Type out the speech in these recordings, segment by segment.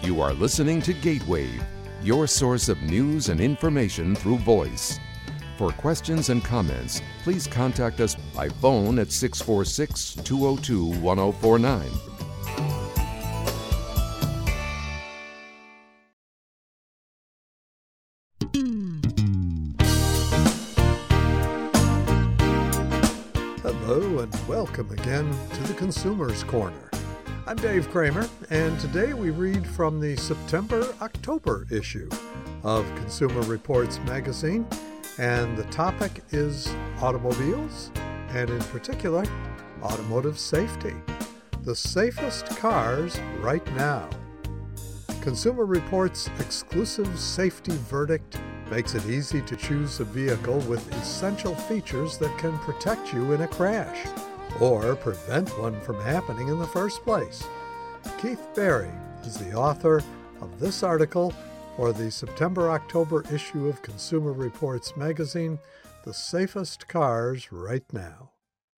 You are listening to Gateway, your source of news and information through voice. For questions and comments, please contact us by phone at 646-202-1049. Hello and welcome again to the Consumer's Corner. I'm Dave Kramer, and today we read from the September-October issue of Consumer Reports magazine, and the topic is automobiles, and in particular, automotive safety. The safest cars right now. Consumer Reports' exclusive safety verdict makes it easy to choose a vehicle with essential features that can protect you in a crash or prevent one from happening in the first place. Keith Barry is the author of this article for the September-October issue of Consumer Reports magazine, The Safest Cars Right Now.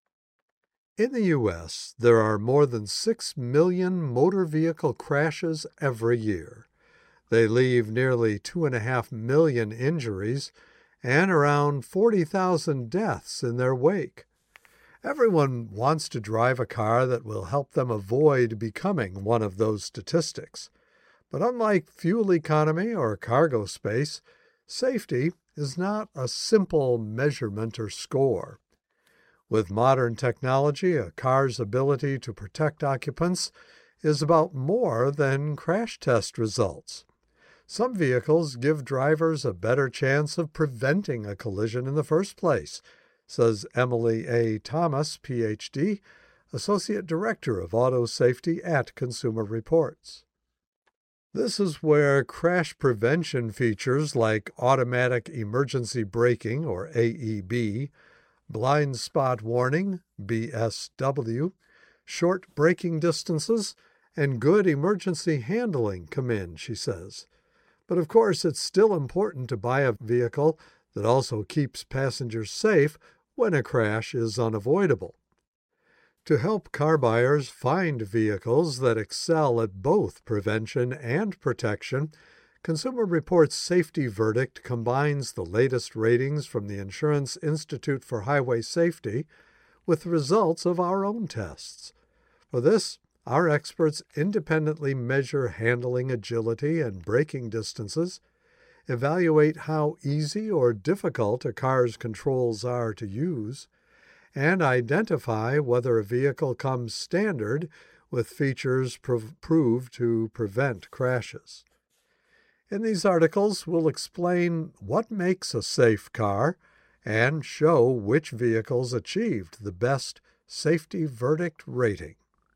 In the U.S., there are more than 6 million motor vehicle crashes every year. They leave nearly 2.5 million injuries and around 40,000 deaths in their wake. Everyone wants to drive a car that will help them avoid becoming one of those statistics. But unlike fuel economy or cargo space, safety is not a simple measurement or score. With modern technology, a car's ability to protect occupants is about more than crash test results. Some vehicles give drivers a better chance of preventing a collision in the first place, says Emily A. Thomas, Ph.D., Associate Director of Auto Safety at Consumer Reports. This is where crash prevention features like automatic emergency braking, or AEB, blind spot warning, BSW, short braking distances, and good emergency handling come in, she says. But of course, it's still important to buy a vehicle that also keeps passengers safe when a crash is unavoidable. To help car buyers find vehicles that excel at both prevention and protection, Consumer Reports' safety verdict combines the latest ratings from the Insurance Institute for Highway Safety with the results of our own tests. For this, our experts independently measure handling agility and braking distances, evaluate how easy or difficult a car's controls are to use, and identify whether a vehicle comes standard with features proved to prevent crashes. In these articles, we'll explain what makes a safe car and show which vehicles achieved the best safety verdict rating.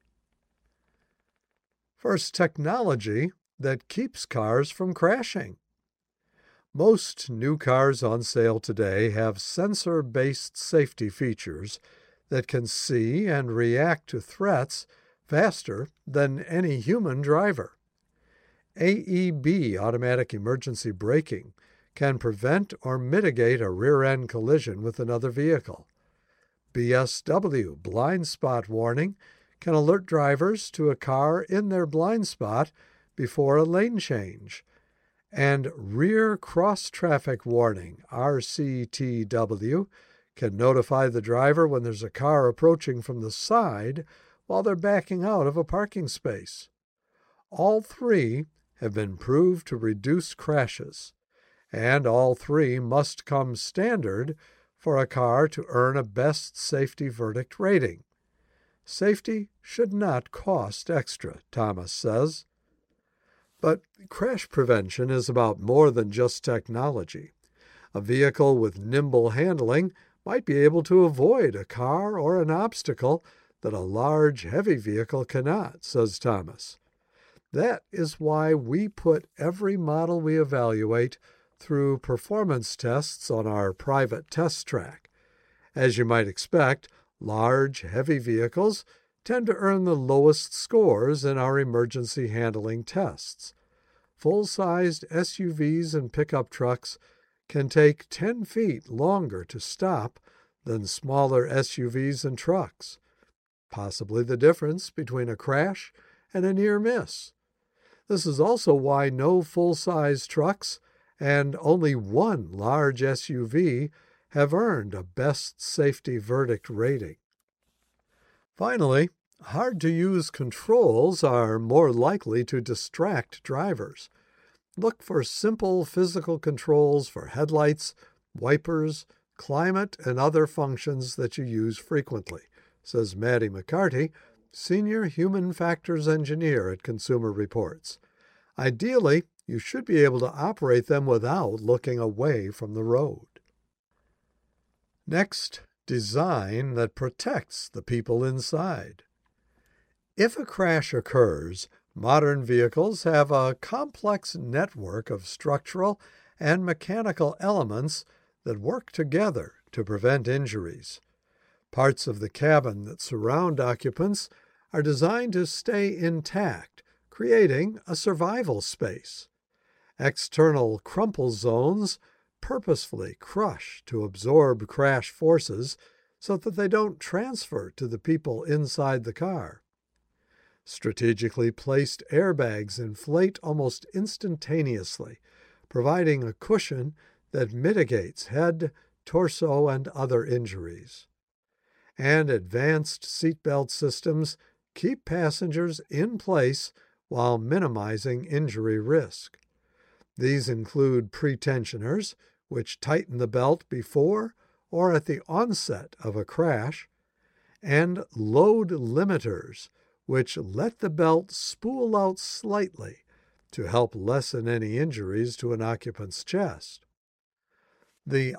First, technology that keeps cars from crashing. Most new cars on sale today have sensor-based safety features that can see and react to threats faster than any human driver. AEB, automatic emergency braking, can prevent or mitigate a rear-end collision with another vehicle. BSW, blind spot warning, can alert drivers to a car in their blind spot before a lane change. And rear cross-traffic warning, RCTW, can notify the driver when there's a car approaching from the side while they're backing out of a parking space. All three have been proved to reduce crashes, and all three must come standard for a car to earn a best safety verdict rating. Safety should not cost extra, Thomas says. But crash prevention is about more than just technology. A vehicle with nimble handling might be able to avoid a car or an obstacle that a large, heavy vehicle cannot, says Thomas. That is why we put every model we evaluate through performance tests on our private test track. As you might expect, large, heavy vehicles tend to earn the lowest scores in our emergency handling tests. Full-sized SUVs and pickup trucks can take 10 feet longer to stop than smaller SUVs and trucks, possibly the difference between a crash and a near miss. This is also why no full-size trucks and only one large SUV have earned a Best Safety Verdict rating. Finally, hard-to-use controls are more likely to distract drivers. Look for simple physical controls for headlights, wipers, climate, and other functions that you use frequently, says Maddie McCarty, Senior Human Factors Engineer at Consumer Reports. Ideally, you should be able to operate them without looking away from the road. Next, design that protects the people inside. If a crash occurs, modern vehicles have a complex network of structural and mechanical elements that work together to prevent injuries. Parts of the cabin that surround occupants are designed to stay intact, creating a survival space. External crumple zones purposefully crush to absorb crash forces so that they don't transfer to the people inside the car. Strategically placed airbags inflate almost instantaneously, providing a cushion that mitigates head, torso, and other injuries. And advanced seatbelt systems keep passengers in place while minimizing injury risk. These include pretensioners, which tighten the belt before or at the onset of a crash, and load limiters, which let the belt spool out slightly to help lessen any injuries to an occupant's chest. The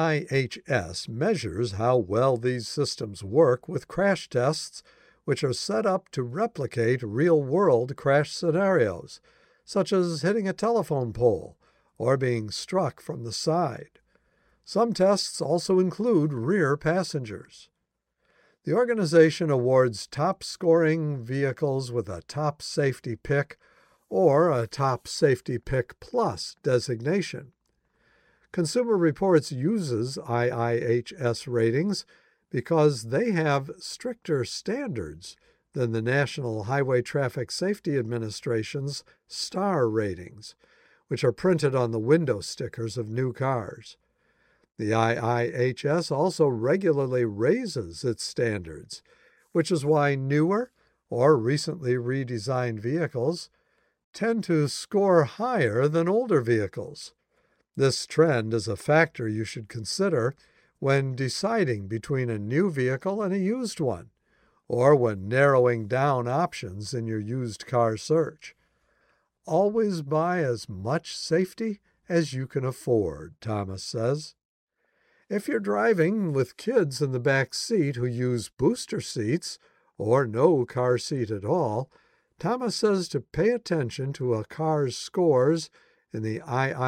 IIHS measures how well these systems work with crash tests which are set up to replicate real-world crash scenarios, such as hitting a telephone pole or being struck from the side. Some tests also include rear passengers. The organization awards top-scoring vehicles with a Top Safety Pick or a Top Safety Pick Plus designation. Consumer Reports uses IIHS ratings because they have stricter standards than the National Highway Traffic Safety Administration's STAR ratings, which are printed on the window stickers of new cars. The IIHS also regularly raises its standards, which is why newer or recently redesigned vehicles tend to score higher than older vehicles. This trend is a factor you should consider when deciding between a new vehicle and a used one, or when narrowing down options in your used car search. Always buy as much safety as you can afford, Thomas says. If you're driving with kids in the back seat who use booster seats or no car seat at all, Thomas says to pay attention to a car's scores in the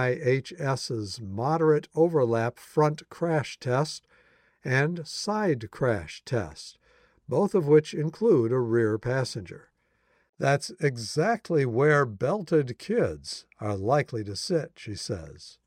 IIHS's moderate overlap front crash test and side crash test, both of which include a rear passenger. That's exactly where belted kids are likely to sit, she says.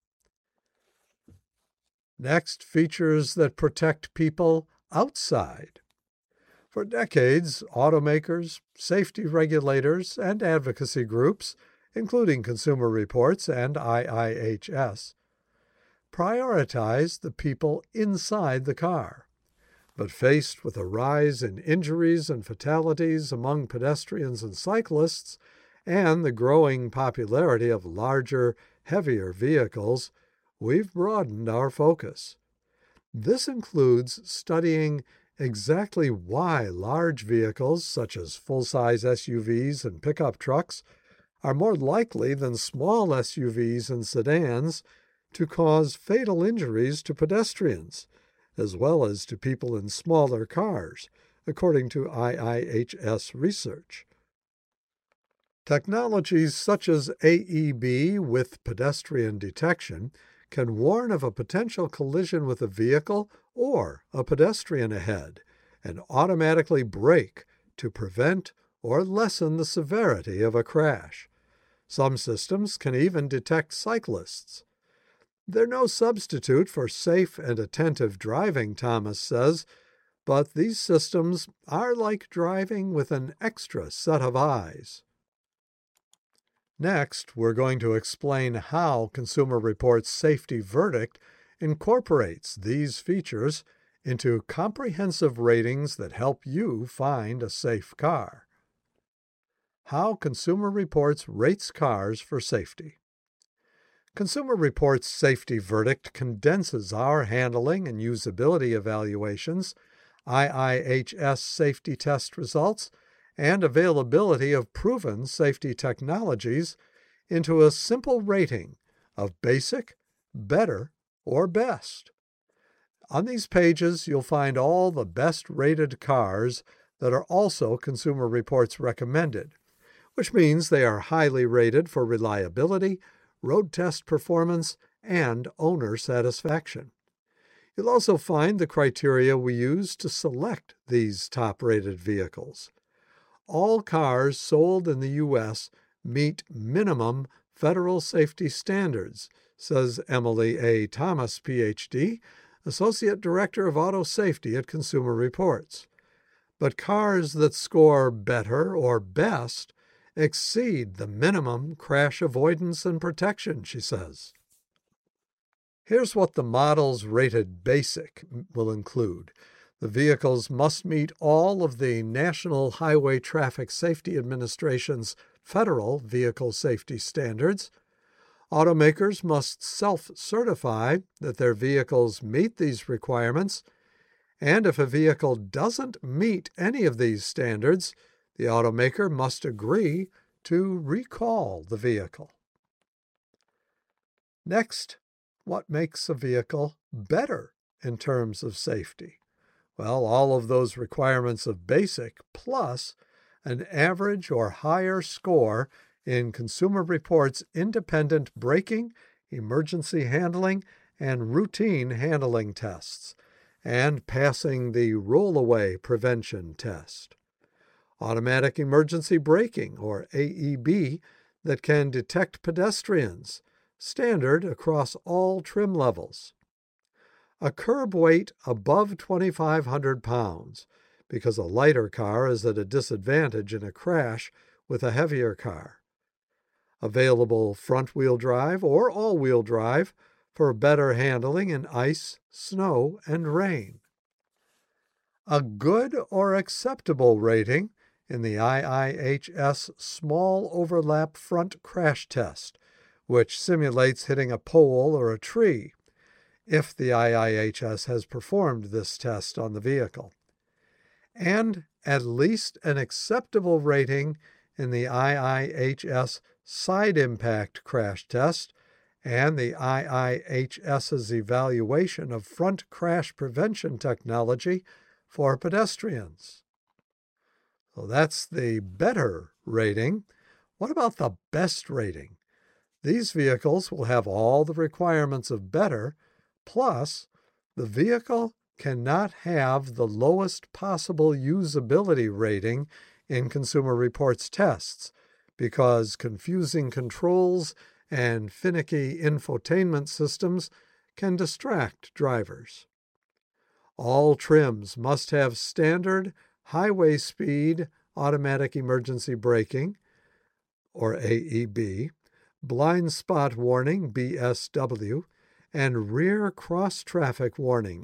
Next, features that protect people outside. For decades, automakers, safety regulators, and advocacy groups, including Consumer Reports and IIHS, prioritize the people inside the car. But faced with a rise in injuries and fatalities among pedestrians and cyclists, and the growing popularity of larger, heavier vehicles, we've broadened our focus. This includes studying exactly why large vehicles, such as full-size SUVs and pickup trucks, are more likely than small SUVs and sedans to cause fatal injuries to pedestrians, as well as to people in smaller cars, according to IIHS research. Technologies such as AEB with pedestrian detection can warn of a potential collision with a vehicle or a pedestrian ahead and automatically brake to prevent or lessen the severity of a crash. Some systems can even detect cyclists. They're no substitute for safe and attentive driving, Thomas says, but these systems are like driving with an extra set of eyes. Next, we're going to explain how Consumer Reports Safety Verdict incorporates these features into comprehensive ratings that help you find a safe car. How Consumer Reports rates cars for safety. Consumer Reports Safety Verdict condenses our handling and usability evaluations, IIHS safety test results, and availability of proven safety technologies into a simple rating of basic, better, or best. On these pages, you'll find all the best-rated cars that are also Consumer Reports recommended, which means they are highly rated for reliability, road test performance, and owner satisfaction. You'll also find the criteria we use to select these top-rated vehicles. All cars sold in the U.S. meet minimum federal safety standards, says Emily A. Thomas, Ph.D., Associate Director of Auto Safety at Consumer Reports. But cars that score better or best exceed the minimum crash avoidance and protection, she says. Here's what the models rated basic will include. The vehicles must meet all of the National Highway Traffic Safety Administration's federal vehicle safety standards. Automakers must self-certify that their vehicles meet these requirements, and if a vehicle doesn't meet any of these standards, the automaker must agree to recall the vehicle. Next, what makes a vehicle better in terms of safety? Well, all of those requirements of basic plus an average or higher score in Consumer Reports independent braking, emergency handling, and routine handling tests, and passing the rollaway prevention test. Automatic emergency braking, or AEB, that can detect pedestrians, standard across all trim levels. A curb weight above 2,500 pounds, because a lighter car is at a disadvantage in a crash with a heavier car. Available front-wheel drive or all-wheel drive for better handling in ice, snow, and rain. A good or acceptable rating in the IIHS Small Overlap Front Crash Test, which simulates hitting a pole or a tree, if the IIHS has performed this test on the vehicle. And at least an acceptable rating in the IIHS Side Impact Crash Test and the IIHS's evaluation of front crash prevention technology for pedestrians. So that's the better rating. What about the best rating? These vehicles will have all the requirements of better, plus the vehicle cannot have the lowest possible usability rating in Consumer Reports tests because confusing controls and finicky infotainment systems can distract drivers. All trims must have standard highway speed automatic emergency braking, or AEB, blind spot warning, BSW, and rear cross-traffic warning,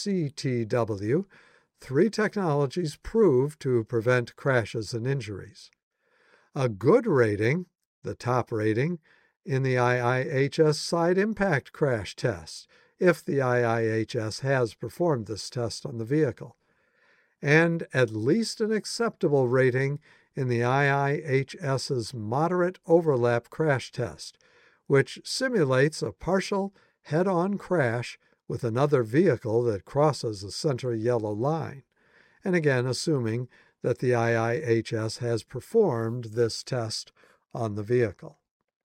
RCTW, three technologies proved to prevent crashes and injuries. A good rating, the top rating, in the IIHS Side Impact Crash Test, if the IIHS has performed this test on the vehicle, and at least an acceptable rating in the IIHS's Moderate Overlap Crash Test, which simulates a partial head-on crash with another vehicle that crosses a center yellow line, and again assuming that the IIHS has performed this test on the vehicle.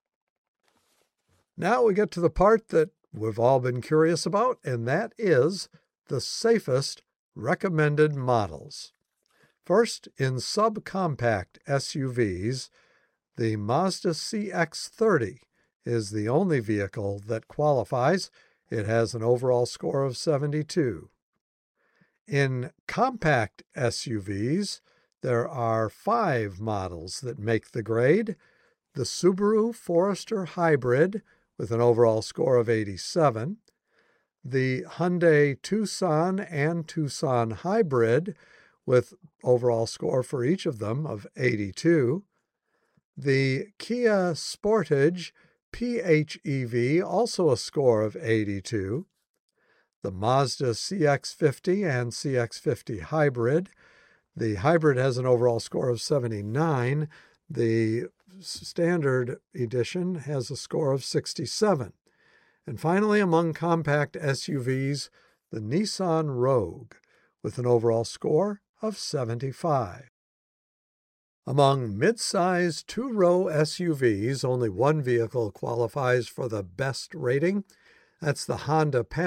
Now we get to the part that we've all been curious about, and that is the safest recommended models. First, in subcompact SUVs, the Mazda CX-30 is the only vehicle that qualifies. It has an overall score of 72. In compact SUVs, there are 5 models that make the grade: the Subaru Forester Hybrid with an overall score of 87, the Hyundai Tucson and Tucson Hybrid with overall score for each of them of 82, the Kia Sportage PHEV, also a score of 82, the Mazda CX-50 and CX-50 Hybrid. The Hybrid has an overall score of 79. The Standard Edition has a score of 67. And finally, among compact SUVs, the Nissan Rogue with an overall score of 75. Among mid-size two-row SUVs, only one vehicle qualifies for the best rating. That's the Honda